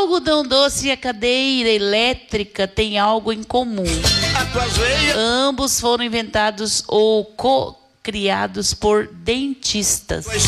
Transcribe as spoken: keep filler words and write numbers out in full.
algodão doce e a cadeira elétrica têm algo em comum. Ambos foram inventados ou co-criados por dentistas.